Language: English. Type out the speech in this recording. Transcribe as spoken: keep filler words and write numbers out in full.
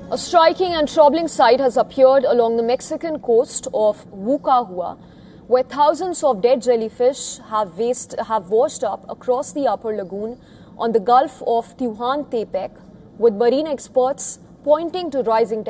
A striking and troubling sight has appeared along the Mexican coast of Wucahua, where thousands of dead jellyfish have, waste, have washed up across the upper lagoon on the Gulf of Tehuantepec, with marine experts pointing to rising